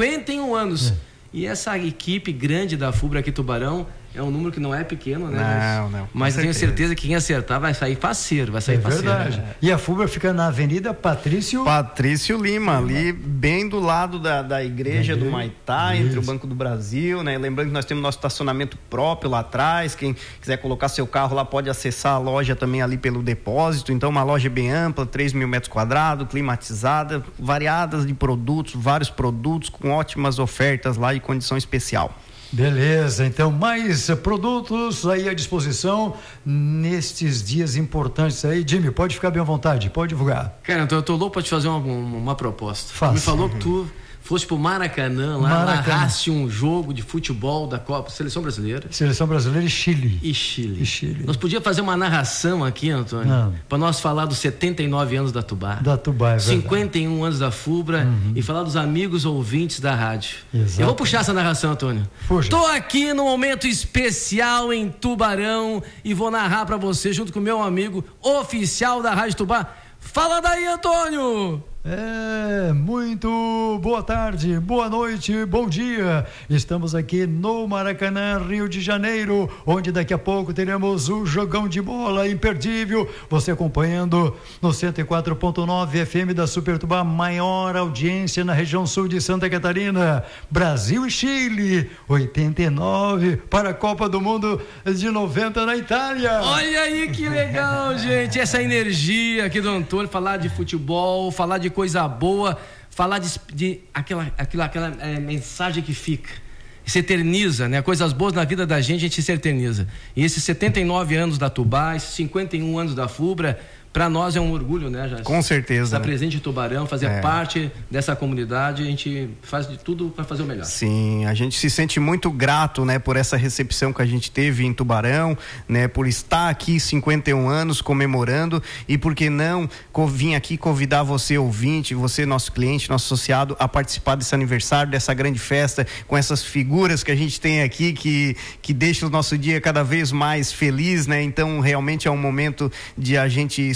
51 anos. E essa equipe grande da FUBRA aqui Tubarão é um número que não é pequeno, né? Não. Mas eu tenho certeza que quem acertar vai sair faceiro, verdade. Né? E a FUBRA fica na Avenida Patrício Lima, ali bem do lado da igreja do Maitá, entre o Banco do Brasil, né? Lembrando que nós temos nosso estacionamento próprio lá atrás. Quem quiser colocar seu carro lá pode acessar a loja também ali pelo depósito. Então, uma loja bem ampla, 3.000 metros quadrados, climatizada, variadas de produtos, vários produtos com ótimas ofertas lá e condição especial. Beleza, então mais produtos aí à disposição nestes dias importantes aí. Jimmy, pode ficar bem à vontade, pode divulgar. Cara, então eu tô louco pra te fazer uma proposta. Faça. Me falou que tu fosse pro Maracanã, lá narrasse um jogo de futebol da Copa, Seleção Brasileira. Seleção Brasileira e Chile. E Chile. Nós podíamos fazer uma narração aqui, Antônio, para nós falar dos 79 anos da Tubá. Da Tubá, é verdade. 51 anos da FUBRA e falar dos amigos ouvintes da rádio. Exato. Eu vou puxar essa narração, Antônio. Puxa. Tô aqui num momento especial em Tubarão e vou narrar para você junto com o meu amigo oficial da Rádio Tubá. Fala daí, Antônio! Muito boa tarde, boa noite, bom dia. Estamos aqui no Maracanã, Rio de Janeiro, onde daqui a pouco teremos o jogão de bola imperdível. Você acompanhando no 104.9 FM da Super Tubá, maior audiência na região sul de Santa Catarina. Brasil e Chile, 89 para a Copa do Mundo de 90 na Itália. Olha aí que legal, gente, essa energia aqui do Antônio, falar de futebol, falar de coisa boa, falar de aquela mensagem que fica, se eterniza, né? Coisas boas na vida da gente se eterniza. E esses 79 anos da Tubá, esses 51 anos da FUBRA, para nós é um orgulho, né, Jair? Com certeza. Estar presente em Tubarão, fazer parte dessa comunidade, a gente faz de tudo para fazer o melhor. Sim, a gente se sente muito grato, né, por essa recepção que a gente teve em Tubarão, né, por estar aqui 51 anos comemorando e por que não vim aqui convidar você ouvinte, você nosso cliente, nosso associado a participar desse aniversário, dessa grande festa, com essas figuras que a gente tem aqui que deixa o nosso dia cada vez mais feliz, né? Então realmente é um momento de a gente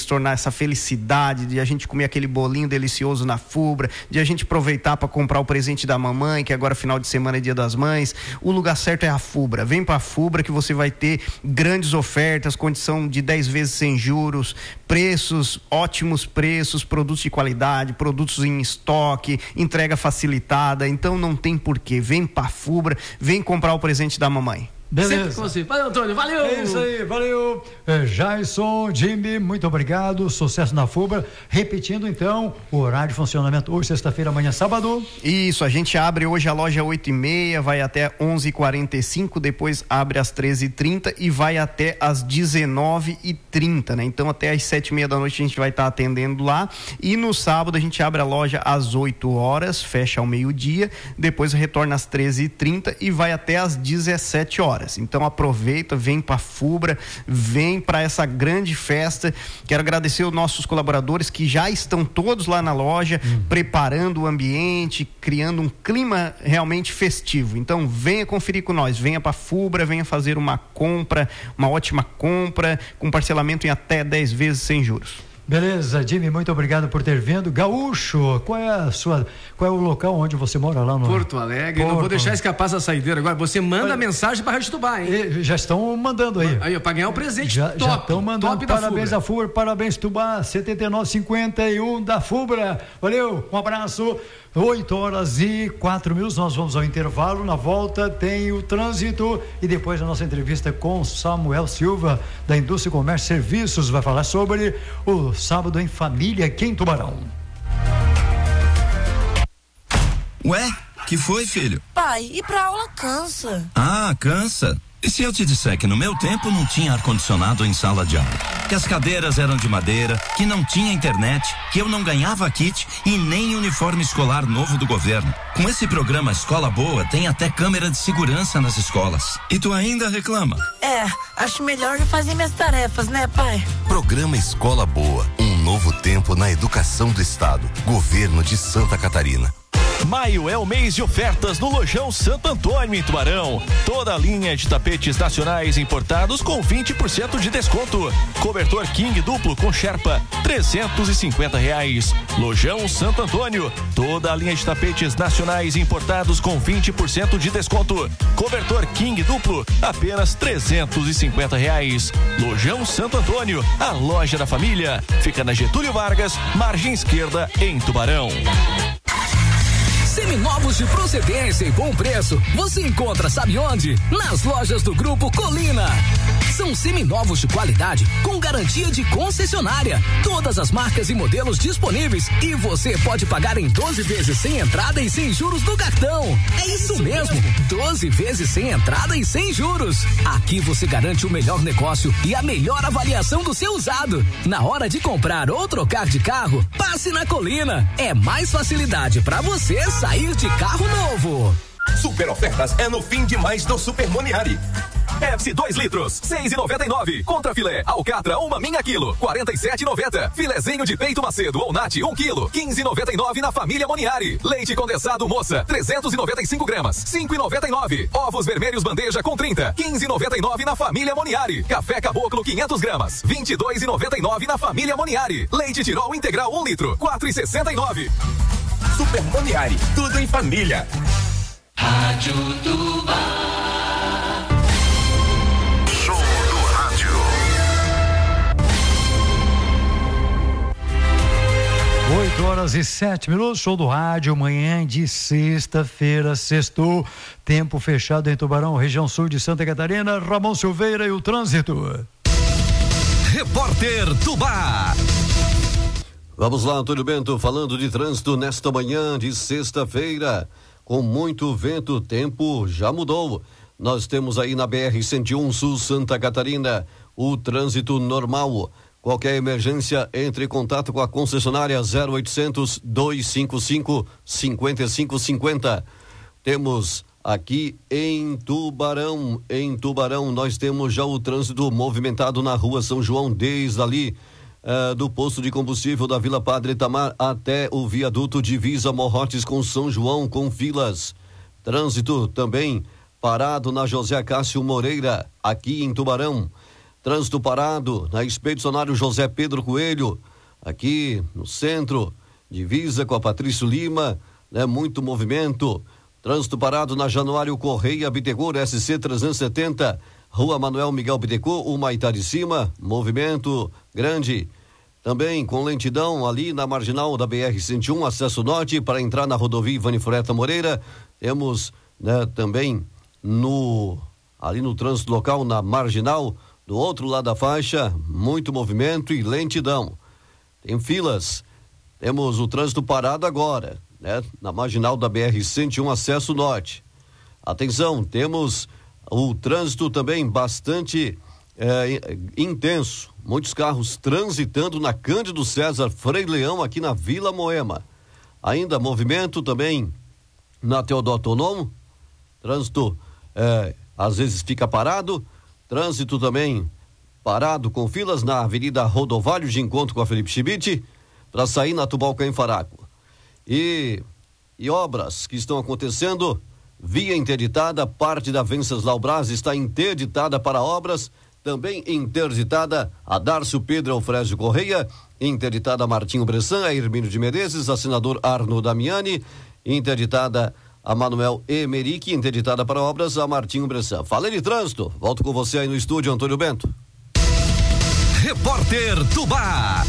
se tornar essa felicidade de a gente comer aquele bolinho delicioso na Fubra, de a gente aproveitar para comprar o presente da mamãe, que agora final de semana é Dia das Mães. O lugar certo é a Fubra. Vem para a Fubra que você vai ter grandes ofertas, condição de 10 vezes sem juros, preços, ótimos preços, produtos de qualidade, produtos em estoque, entrega facilitada. Então não tem porquê. Vem para a Fubra, vem comprar o presente da mamãe. Beleza. Sempre com você. Valeu, Antônio. Valeu. É isso aí, valeu. Jason, Jimmy, muito obrigado. Sucesso na Fubra. Repetindo então, o horário de funcionamento hoje, sexta-feira, amanhã, sábado. Isso, a gente abre hoje a loja 8h30, vai até 11h45, depois abre às 13h30 e vai até às 19h30, né? Então até às 7h30 da noite a gente vai estar atendendo lá. E no sábado a gente abre a loja às 8 horas, fecha ao meio-dia, depois retorna às 13h30 e vai até às 17 horas. Então aproveita, vem para a Fubra, vem para essa grande festa. Quero agradecer os nossos colaboradores que já estão todos lá na loja, preparando o ambiente, criando um clima realmente festivo. Então venha conferir com nós, venha para a Fubra, venha fazer uma compra, uma ótima compra, com parcelamento em até 10 vezes sem juros. Beleza, Jimmy, muito obrigado por ter vindo. Gaúcho, qual é o local onde você mora lá no Porto Alegre? Não vou deixar escapar essa saideira agora. Você manda mensagem para a Rádio Tubá, hein? Já estão mandando aí. Aí, para ganhar um presente já estão mandando. Parabéns à Fubra, parabéns Tubá, 7951 da Fubra. Valeu, um abraço. 8h04, nós vamos ao intervalo. Na volta tem o trânsito e depois a nossa entrevista com Samuel Silva, da Indústria, Comércio e Serviços, vai falar sobre o Sábado em Família aqui em Tubarão. Ué, que foi, filho? Pai, ir pra aula cansa. Ah, cansa? E se eu te disser que no meu tempo não tinha ar-condicionado em sala de aula? Que as cadeiras eram de madeira, que não tinha internet, que eu não ganhava kit e nem uniforme escolar novo do governo. Com esse programa Escola Boa, tem até câmera de segurança nas escolas. E tu ainda reclama? Acho melhor eu fazer minhas tarefas, né, pai? Programa Escola Boa, um novo tempo na educação do estado. Governo de Santa Catarina. Maio é o mês de ofertas no Lojão Santo Antônio em Tubarão. Toda a linha de tapetes nacionais importados com 20% de desconto. Cobertor King duplo com Sherpa, R$350. Lojão Santo Antônio. Toda a linha de tapetes nacionais importados com 20% de desconto. Cobertor King duplo, apenas R$350. Lojão Santo Antônio, a loja da família. Fica na Getúlio Vargas, margem esquerda, em Tubarão. Seminovos de procedência e bom preço, você encontra, sabe onde? Nas lojas do Grupo Colina. São seminovos de qualidade com garantia de concessionária. Todas as marcas e modelos disponíveis e você pode pagar em 12 vezes sem entrada e sem juros do cartão. É isso mesmo, 12 vezes sem entrada e sem juros. Aqui você garante o melhor negócio e a melhor avaliação do seu usado. Na hora de comprar ou trocar de carro, passe na Colina. É mais facilidade para você sair de carro novo. Super ofertas é no fim de mais do Super Moniari. Pepsi 2 litros, R$6,99. Contra filé, alcatra, uma minha quilo, R$47,90. Filezinho de peito macedo ou nati, 1 quilo, R$15,99 na família Moniari. Leite condensado moça, 395 gramas, R$5,99. Ovos vermelhos bandeja com 30, R$15,99 na família Moniari. Café Caboclo 500 gramas, R$22,99 na família Moniari. Leite Tirol integral 1 litro, R$4,69. Super Moniari, tudo em família. Rádio Tubá. Show do rádio. 8h07, show do rádio, manhã de sexta-feira, sextou, tempo fechado em Tubarão, região sul de Santa Catarina. Ramon Silveira e o trânsito. Repórter Tubá. Vamos lá, Antônio Bento, falando de trânsito nesta manhã de sexta-feira. Com muito vento, o tempo já mudou. Nós temos aí na BR-101 Sul Santa Catarina o trânsito normal. Qualquer emergência, entre em contato com a concessionária 0800 255 5550. Temos aqui em Tubarão, nós temos já o trânsito movimentado na rua São João, desde ali do posto de combustível da Vila Padre Itamar até o viaduto divisa Morrotes com São João, com filas. Trânsito também parado na José Cássio Moreira, aqui em Tubarão. Trânsito parado na Expedicionário José Pedro Coelho, aqui no centro, divisa com a Patrício Lima, né? Muito movimento. Trânsito parado na Januário Correia Bittencourt, SC 370, Rua Manuel Miguel Bittencourt, Humaitá de Cima, movimento grande. Também com lentidão ali na marginal da BR-101, acesso norte, para entrar na rodovia Ivani Fureta Moreira. Temos, né, também ali no trânsito local, na marginal, do outro lado da faixa, muito movimento e lentidão. Tem filas. Temos o trânsito parado agora, né, na marginal da BR-101, acesso norte. Atenção, temos o trânsito também bastante intenso. Muitos carros transitando na Cândido César Frei Leão, aqui na Vila Moema. Ainda movimento também na Teodoro Tonomo. Trânsito às vezes fica parado. Trânsito também parado com filas na Avenida Rodovalho, de encontro com a Felipe Schmidt, para sair na Tubalcaim Faraco. E obras que estão acontecendo, via interditada, parte da Venceslau Braz está interditada para obras. Também interditada a Dárcio Pedro Alfrésio Correia, interditada a Martinho Bressan, a Hermínio de Menezes, a senador Arno Damiani, interditada a Manuel Emerick, interditada para obras a Martinho Bressan. Falei de trânsito, volto com você aí no estúdio, Antônio Bento. Repórter Tubá.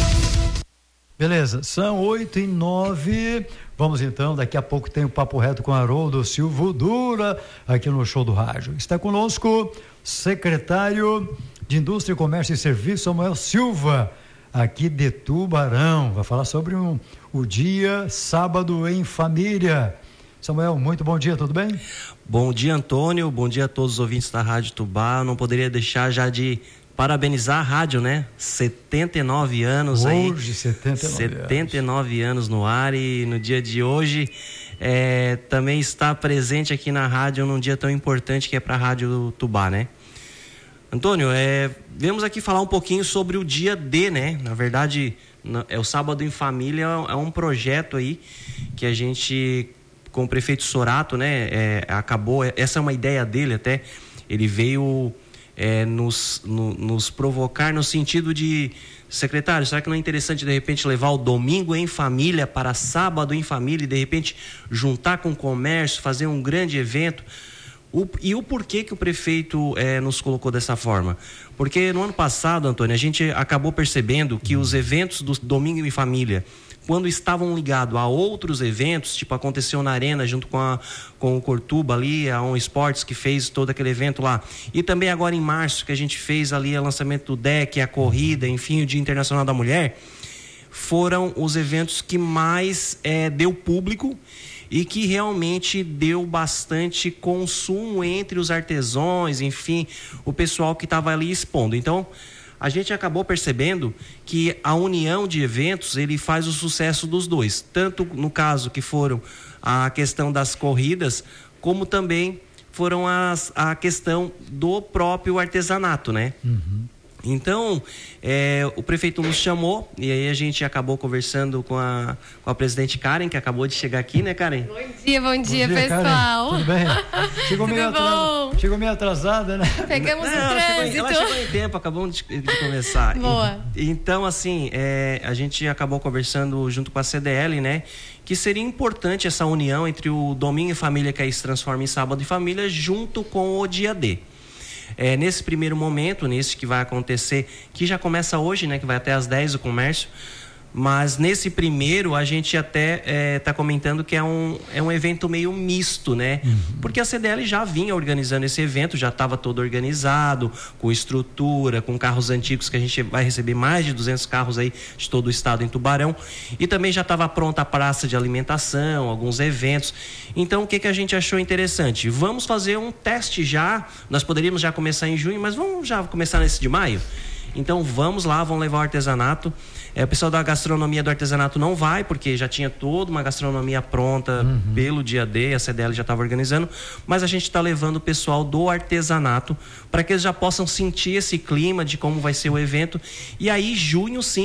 Beleza, são 8:09. Vamos então, daqui a pouco tem o Papo Reto com Haroldo Silva Dura, aqui no Show do Rádio. Está conosco secretário de Indústria, Comércio e Serviço, Samuel Silva, aqui de Tubarão. Vai falar sobre o dia sábado em família. Samuel, muito bom dia, tudo bem? Bom dia, Antônio, bom dia a todos os ouvintes da Rádio Tubá. Não poderia deixar já de parabenizar a rádio, né? 79 anos aí. Hoje, 79 anos no ar, e no dia de hoje também está presente aqui na rádio num dia tão importante que é para a Rádio Tubá, né? Antônio, vamos aqui falar um pouquinho sobre o dia D, né? Na verdade, o Sábado em Família é um projeto aí que a gente, com o prefeito Sorato, né? Acabou, essa é uma ideia dele até, ele veio nos provocar no sentido de: secretário, será que não é interessante de repente levar o domingo em família para sábado em família e de repente juntar com o comércio, fazer um grande evento? E o porquê que o prefeito nos colocou dessa forma? Porque no ano passado, Antônio, a gente acabou percebendo que os eventos do domingo em família, quando estavam ligados a outros eventos, tipo aconteceu na Arena junto com o Cortuba ali, a On Sports, que fez todo aquele evento lá, e também agora em março que a gente fez ali o lançamento do deck, a corrida, enfim, o Dia Internacional da Mulher, foram os eventos que mais deu público e que realmente deu bastante consumo entre os artesãos, enfim, o pessoal que estava ali expondo. Então, a gente acabou percebendo que a união de eventos, ele faz o sucesso dos dois, tanto no caso que foram a questão das corridas, como também foram a questão do próprio artesanato, né? Uhum. Então, o prefeito nos chamou e aí a gente acabou conversando com a presidente Karen, que acabou de chegar aqui, né, Karen? Bom dia, pessoal. Karen. Tudo bem? Chegou meio atrasada, né? Pegamos o trânsito. Ela chegou em tempo, acabamos de começar. Boa. Então, assim, a gente acabou conversando junto com a CDL, né? Que seria importante essa união entre o Domingo em Família, que aí se transforma em Sábado em Família, junto com o Dia D. Nesse primeiro momento, nesse que vai acontecer, que já começa hoje, né, que vai até às 10 o comércio, mas nesse primeiro a gente até está comentando que é um evento meio misto, né? Uhum. Porque a CDL já vinha organizando esse evento, já estava todo organizado, com estrutura, com carros antigos, que a gente vai receber mais de 200 carros aí de todo o estado em Tubarão, e também já estava pronta a praça de alimentação, alguns eventos. Então, o que a gente achou interessante? Vamos fazer um teste já, nós poderíamos já começar em junho, mas vamos já começar nesse de maio? Então vamos lá, vamos levar o artesanato. O pessoal da gastronomia do artesanato não vai, porque já tinha toda uma gastronomia pronta pelo dia D, a CDL já estava organizando, mas a gente está levando o pessoal do artesanato para que eles já possam sentir esse clima de como vai ser o evento. E aí, junho, sim,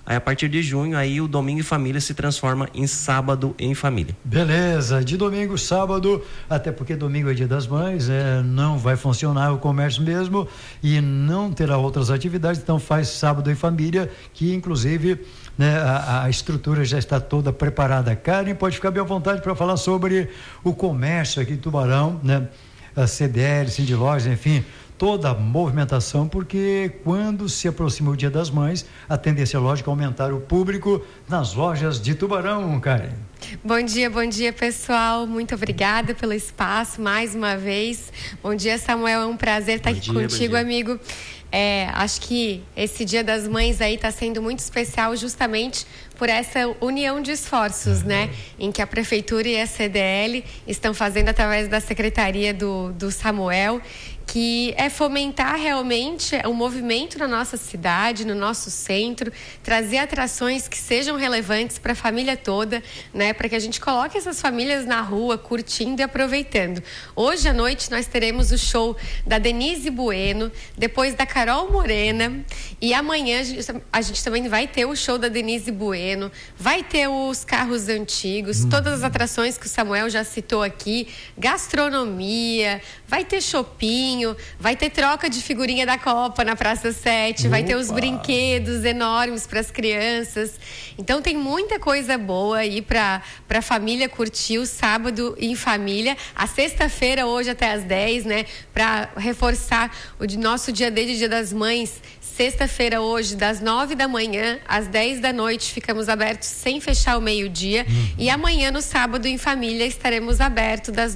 Aí a partir de junho, aí o Domingo em Família se transforma em Sábado em Família. Beleza, de domingo, sábado, até porque domingo é Dia das Mães, não vai funcionar o comércio mesmo e não terá outras atividades, então faz Sábado em Família, que inclusive, né, a estrutura já está toda preparada. Karen, pode ficar bem à vontade para falar sobre o comércio aqui em Tubarão, né? A CDL, Cindy Lojas, enfim, toda a movimentação, porque quando se aproxima o Dia das Mães, a tendência lógica é aumentar o público nas lojas de Tubarão, Karen. Bom dia, pessoal. Muito obrigada pelo espaço mais uma vez. Bom dia, Samuel. É um prazer estar aqui contigo, amigo. Acho que esse Dia das Mães aí está sendo muito especial justamente por essa união de esforços, né? Em que a Prefeitura e a CDL estão fazendo através da Secretaria do Samuel, que é fomentar realmente o movimento na nossa cidade, no nosso centro, trazer atrações que sejam relevantes para a família toda, né? Para que a gente coloque essas famílias na rua, curtindo e aproveitando. Hoje à noite nós teremos o show da Denise Bueno, depois da Carol Morena, e amanhã a gente também vai ter o show da Denise Bueno, vai ter os carros antigos, todas as atrações que o Samuel já citou aqui, gastronomia, vai ter shopping, vai ter troca de figurinha da Copa na Praça 7, vai ter os brinquedos enormes para as crianças. Então tem muita coisa boa aí para a família curtir o Sábado em Família. A sexta-feira, hoje até às 10, né? Para reforçar o nosso dia D de Dia das Mães. Sexta-feira, hoje, das 9 da manhã às 10 da noite, ficamos abertos sem fechar o meio-dia. E amanhã, no Sábado em Família, estaremos abertos das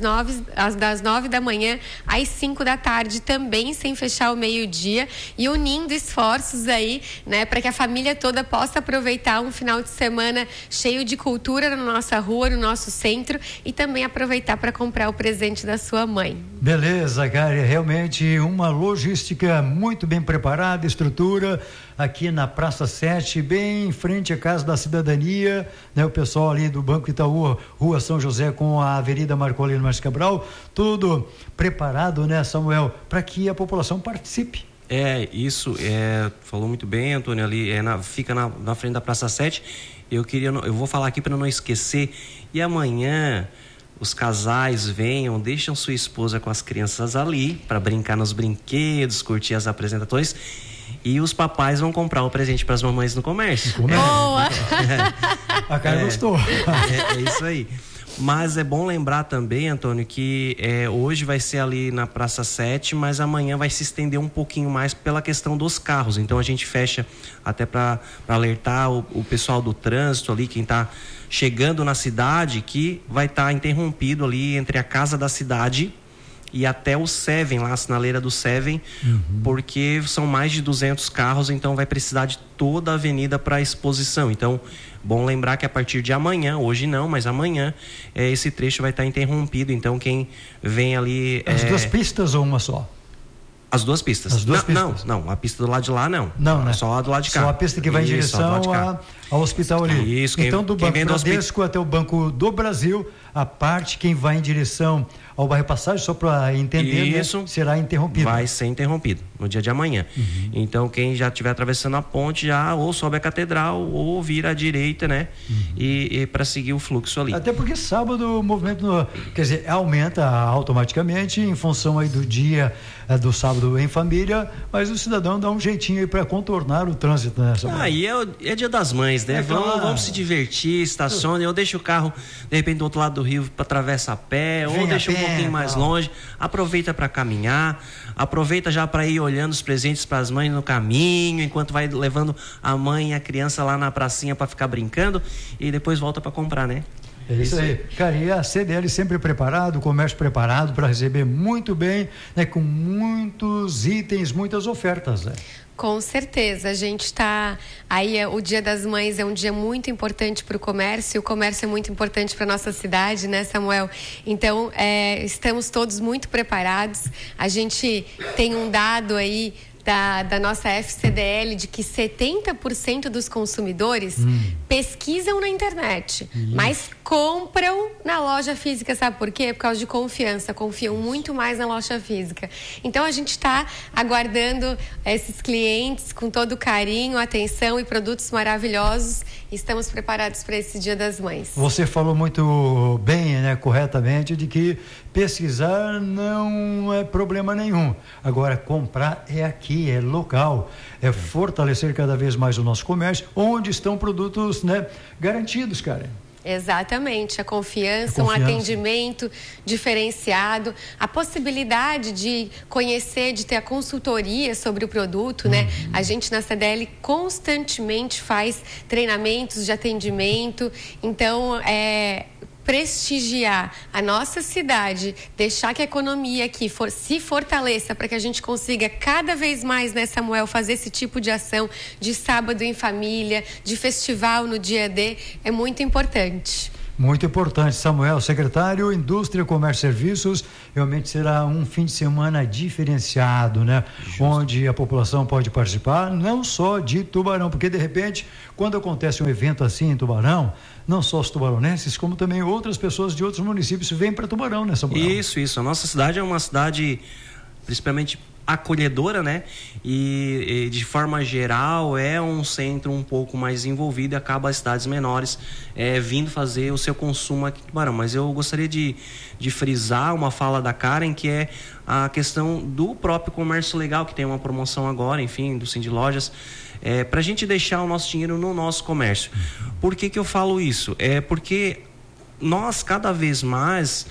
9 da manhã às 5 da tarde, também sem fechar o meio-dia. E unindo esforços aí, né, para que a família toda possa aproveitar um final de semana cheio de cultura na nossa rua, no nosso centro, e também aproveitar para comprar o presente da sua mãe. Beleza, cara, realmente uma logística muito bem preparada, estrutura aqui na Praça 7, bem em frente à Casa da Cidadania, né? O pessoal ali do Banco Itaú, Rua São José com a Avenida Marcolino Marques Cabral, tudo preparado, né, Samuel, para que a população participe. Isso, falou muito bem, Antônio, ali fica na frente da Praça 7. Eu vou falar aqui para não esquecer, e amanhã os casais venham, deixam sua esposa com as crianças ali para brincar nos brinquedos, curtir as apresentações, e os papais vão comprar o presente para as mamães no comércio. Boa! A cara gostou. É isso aí. Mas é bom lembrar também, Antônio, que hoje vai ser ali na Praça 7, mas amanhã vai se estender um pouquinho mais pela questão dos carros. Então a gente fecha até para alertar o pessoal do trânsito ali, quem está chegando na cidade, que vai estar interrompido ali entre a Casa da Cidade e até o Seven, lá a sinaleira do Seven, porque são mais de 200 carros, então vai precisar de toda a avenida para exposição. Então, bom lembrar que a partir de amanhã, hoje não, mas amanhã, esse trecho vai estar interrompido. Então, quem vem ali... As duas pistas ou uma só? As duas pistas. As duas pistas. Não, a pista do lado de lá não. Não, né? Só a do lado de cá. Só a pista que vai em direção ao hospital ali. Isso. Então, do Banco Bradesco até o Banco do Brasil, a parte quem vai em direção ao bairro Passagem, só para entender, isso, né, será interrompido. Vai ser interrompido no dia de amanhã. Então, quem já estiver atravessando a ponte, já ou sobe a catedral ou vira à direita, né? E para seguir o fluxo ali. Até porque sábado o movimento, quer dizer, aumenta automaticamente em função aí do dia do Sábado em Família, mas o cidadão dá um jeitinho aí para contornar o trânsito nessa. E é Dia das Mães, né? Vamos se divertir, estaciona, eu deixo o carro de repente do outro lado do rio para atravessar a pé, ou deixa um pouquinho mais longe, aproveita para caminhar, aproveita já para ir olhando os presentes para as mães no caminho, enquanto vai levando a mãe e a criança lá na pracinha para ficar brincando, e depois volta para comprar, né? É isso aí. Cara, e a CDL sempre preparado, o comércio preparado para receber muito bem, né? Com muitos itens, muitas ofertas, né? Com certeza, a gente está aí, o Dia das Mães é um dia muito importante para o comércio, e o comércio é muito importante para nossa cidade, né, Samuel? Então, estamos todos muito preparados. A gente tem um dado aí da nossa FCDL de que 70% dos consumidores pesquisam na internet, mas compram na loja física. Sabe por quê? Por causa de confiança. Confiam muito mais na loja física. Então, a gente está aguardando esses clientes com todo carinho, atenção e produtos maravilhosos. Estamos preparados para esse Dia das Mães. Você falou muito bem, né, corretamente, de que pesquisar não é problema nenhum. Agora, comprar é aqui, é local, é fortalecer cada vez mais o nosso comércio, onde estão produtos, né, garantidos, cara. Exatamente, a confiança, um atendimento diferenciado, a possibilidade de conhecer, de ter a consultoria sobre o produto, né? A gente na CDL constantemente faz treinamentos de atendimento, então prestigiar a nossa cidade, deixar que a economia aqui se fortaleça para que a gente consiga cada vez mais, né, Samuel, fazer esse tipo de ação de sábado em família, de festival no dia D, é muito importante. Muito importante, Samuel. Secretário, Indústria, Comércio e Serviços, realmente será um fim de semana diferenciado, né? Justo. Onde a população pode participar, não só de Tubarão, porque de repente, quando acontece um evento assim em Tubarão, não só os tubaronenses, como também outras pessoas de outros municípios vêm para Tubarão, né, Samuel? Isso. A nossa cidade é uma cidade, principalmente acolhedora, né? E de forma geral é um centro um pouco mais envolvido e acaba as cidades menores vindo fazer o seu consumo aqui em Tubarão. Mas eu gostaria de frisar uma fala da Karen, que é a questão do próprio comércio legal, que tem uma promoção agora, enfim, do Cindy Lojas, para a gente deixar o nosso dinheiro no nosso comércio. Por que eu falo isso? Porque nós, cada vez mais,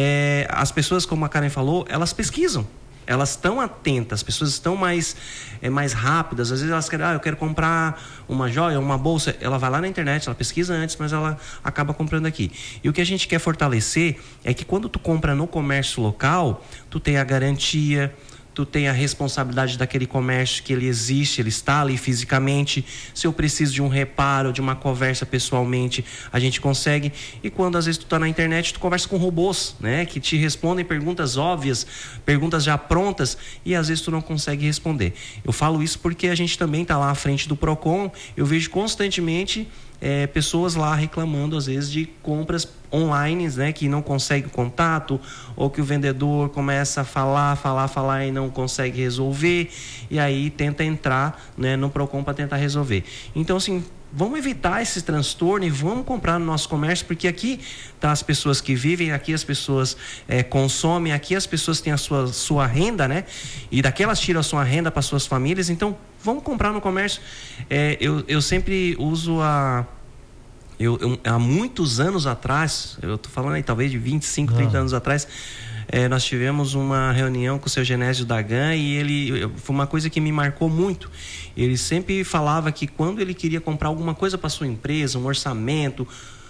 as pessoas, como a Karen falou, elas pesquisam. Elas estão atentas, as pessoas estão mais rápidas. Às vezes elas querem, eu quero comprar uma joia, uma bolsa. Ela vai lá na internet, ela pesquisa antes, mas ela acaba comprando aqui. E o que a gente quer fortalecer é que quando tu compra no comércio local, tu tem a garantia, tu tem a responsabilidade daquele comércio, que ele existe, ele está ali fisicamente. Se eu preciso de um reparo, de uma conversa pessoalmente, a gente consegue. E quando às vezes tu tá na internet, tu conversa com robôs, né? Que te respondem perguntas óbvias, perguntas já prontas, e às vezes tu não consegue responder. Eu falo isso porque a gente também tá lá à frente do Procon, eu vejo constantemente pessoas lá reclamando às vezes de compras online, né, que não consegue contato, ou que o vendedor começa a falar e não consegue resolver, e aí tenta entrar, né, no Procon para tentar resolver. Então, assim, vamos evitar esse transtorno e vamos comprar no nosso comércio, porque aqui tá as pessoas que vivem, aqui as pessoas consomem, aqui as pessoas têm a sua renda, né? E daqui elas tiram a sua renda para suas famílias. Então, vamos comprar no comércio. Eu sempre uso há muitos anos atrás, eu tô falando aí talvez de 25, 30 anos atrás, nós tivemos uma reunião com o seu Genésio Dagan, e foi uma coisa que me marcou muito. Ele sempre falava que quando ele queria comprar alguma coisa para sua empresa, um orçamento,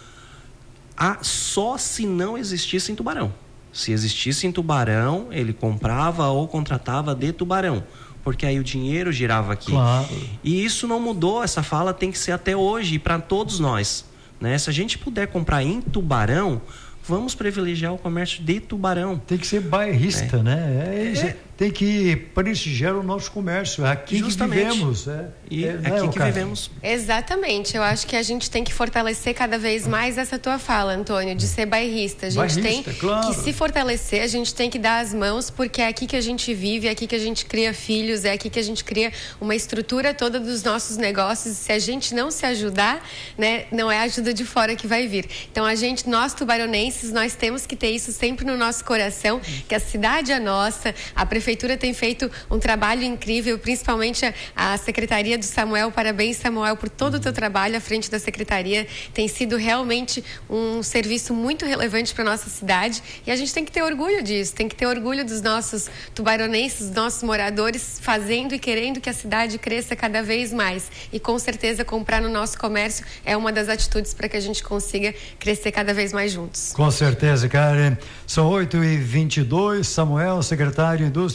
só se não existisse em Tubarão. Se existisse em Tubarão, ele comprava ou contratava de Tubarão, porque aí o dinheiro girava aqui. Claro. E isso não mudou, essa fala tem que ser até hoje, e para todos nós, né? Se a gente puder comprar em Tubarão, vamos privilegiar o comércio de Tubarão. Tem que ser bairrista, né? Tem que prestigiar o nosso comércio. É aqui justamente que vivemos. Aqui que vivemos. Exatamente. Eu acho que a gente tem que fortalecer cada vez mais essa tua fala, Antônio, de ser bairrista. A gente tem que se fortalecer, a gente tem que dar as mãos, porque é aqui que a gente vive, é aqui que a gente cria filhos, é aqui que a gente cria uma estrutura toda dos nossos negócios. Se a gente não se ajudar, né, não é a ajuda de fora que vai vir. Então, nós tubaronenses, nós temos que ter isso sempre no nosso coração, que a cidade é nossa, a prefeitura tem feito um trabalho incrível, principalmente a Secretaria do Samuel. Parabéns, Samuel, por todo o teu trabalho à frente da Secretaria. Tem sido realmente um serviço muito relevante para a nossa cidade, e a gente tem que ter orgulho disso, tem que ter orgulho dos nossos tubaronenses, dos nossos moradores, fazendo e querendo que a cidade cresça cada vez mais. E com certeza comprar no nosso comércio é uma das atitudes para que a gente consiga crescer cada vez mais juntos. Com certeza, Karen. São 8h22, Samuel, secretário de Indústria,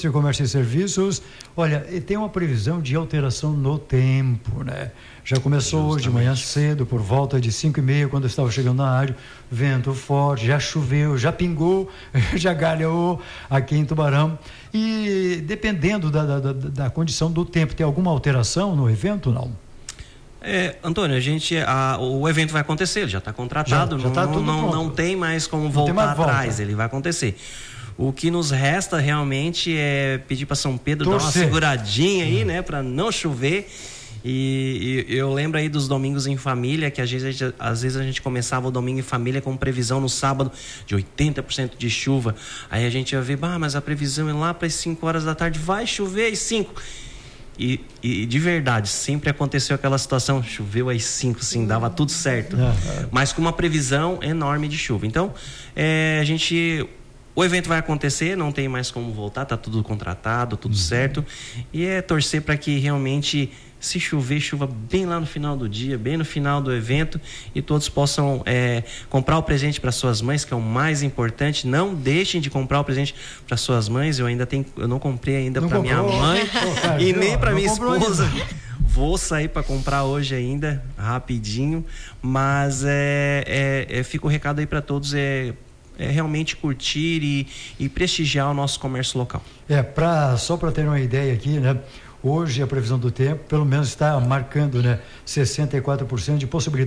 Indústria, Comércio e Serviços. Olha, e tem uma previsão de alteração no tempo, né? Já começou hoje de manhã cedo, por volta de 5h30, quando eu estava chegando na rádio, vento forte, já choveu, já pingou, já galhou aqui em Tubarão. E dependendo da condição do tempo, tem alguma alteração no evento, não? Antônio, o evento vai acontecer, ele já está contratado, já tá não tem mais como voltar atrás, ele vai acontecer. O que nos resta realmente é pedir para São Pedro dar uma seguradinha aí, né, para não chover. E eu lembro aí dos domingos em família, que às vezes a gente começava o domingo em família com previsão no sábado de 80% de chuva. Aí a gente ia ver, mas a previsão é lá para as 5 horas da tarde, vai chover às 5. E de verdade, sempre aconteceu aquela situação, choveu às 5, sim, dava tudo certo. Mas com uma previsão enorme de chuva. Então, o evento vai acontecer, não tem mais como voltar, tá tudo contratado, tudo certo. E é torcer para que realmente, se chover, chuva bem lá no final do dia, bem no final do evento, e todos possam comprar o presente para suas mães, que é o mais importante. Não deixem de comprar o presente para suas mães. Eu não comprei ainda para minha mãe e nem para minha esposa. Vou sair para comprar hoje ainda, rapidinho, mas fica o recado aí para todos, realmente curtir e prestigiar o nosso comércio local. Só para ter uma ideia aqui, né? Hoje a previsão do tempo, pelo menos está marcando, né, 64% de possibilidade